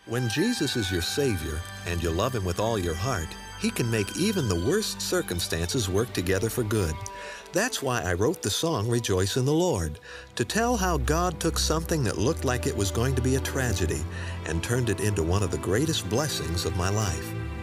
When Jesus is your Savior and you love Him with all your heart, He can make even the worst circumstances work together for good. That's why I wrote the song Rejoice in the Lord, to tell how God took something that looked like it was going to be a tragedy and turned it into one of the greatest blessings of my life.